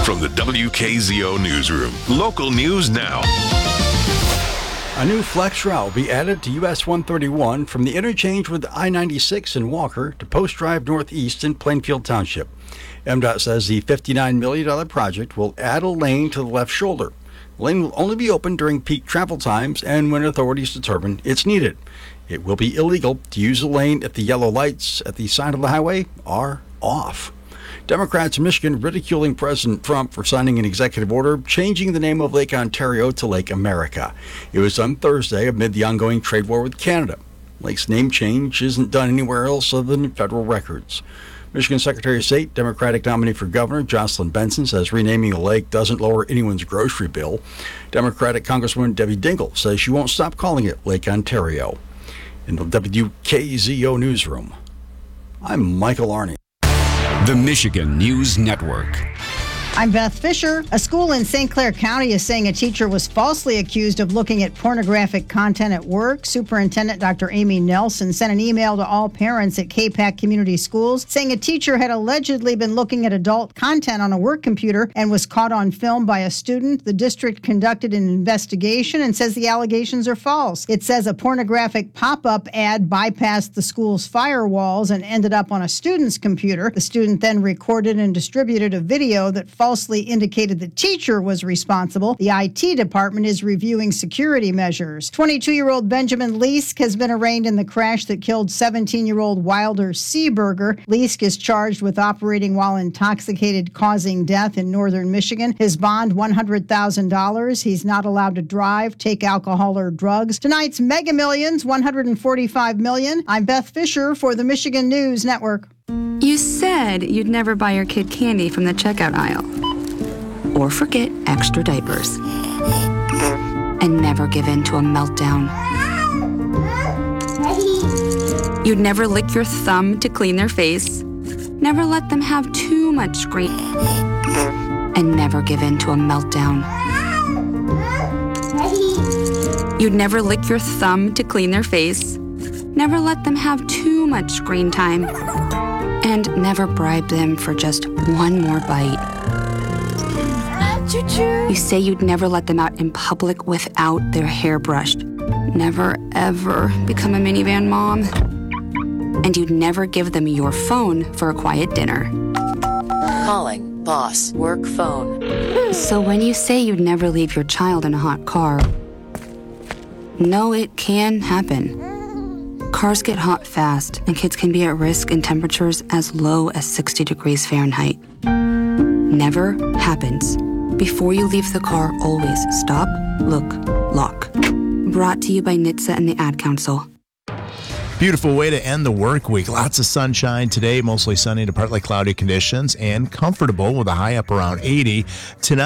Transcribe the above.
From the WKZO Newsroom, local news now. A new flex route will be added to US 131 from the interchange with I-96 in Walker to Post Drive Northeast in Plainfield Township. MDOT says the $59 million project will add a lane to the left shoulder. The lane will only be open during peak travel times and when authorities determine it's needed. It will be illegal to use the lane if the yellow lights at the side of the highway are off. Democrats in Michigan ridiculing President Trump for signing an executive order changing the name of Lake Ontario to Lake America. It was done Thursday amid the ongoing trade war with Canada. Lake's name change isn't done anywhere else other than in federal records. Michigan Secretary of State, Democratic nominee for governor Jocelyn Benson, says renaming a lake doesn't lower anyone's grocery bill. Democratic Congresswoman Debbie Dingell says she won't stop calling it Lake Ontario. In the WKZO Newsroom, I'm Michael Arney. The Michigan News Network. I'm Beth Fisher. A school in St. Clair County is saying a teacher was falsely accused of looking at pornographic content at work. Superintendent Dr. Amy Nelson sent an email to all parents at K-PAC Community Schools saying a teacher had allegedly been looking at adult content on a work computer and was caught on film by a student. The district conducted an investigation and says the allegations are false. It says a pornographic pop-up ad bypassed the school's firewalls and ended up on a student's computer. The student then recorded and distributed a video that falsely indicated the teacher was responsible. The IT department is reviewing security measures. 22-year-old Benjamin Leask has been arraigned in the crash that killed 17-year-old Wilder Seeberger. Leask is charged with operating while intoxicated, causing death in northern Michigan. His bond, $100,000. He's not allowed to drive, take alcohol or drugs. Tonight's Mega Millions, $145 million. I'm Beth Fisher for the Michigan News Network. You said you'd never buy your kid candy from the checkout aisle. Or forget extra diapers. And never give in to a meltdown. You'd never lick your thumb to clean their face. Never let them have too much screen. And never give in to a meltdown. You'd never lick your thumb to clean their face. Never let them have too much screen time. And never bribe them for just one more bite. You say you'd never let them out in public without their hair brushed. Never, ever become a minivan mom. And you'd never give them your phone for a quiet dinner. Calling boss work phone. So when you say you'd never leave your child in a hot car, no, it can happen. Cars get hot fast, and kids can be at risk in temperatures as low as 60 degrees Fahrenheit. Never happens. Before you leave the car, always stop, look, lock. Brought to you by NHTSA and the Ad Council. Beautiful way to end the work week. Lots of sunshine today, mostly sunny to partly cloudy conditions, and comfortable with a high up around 80. Tonight,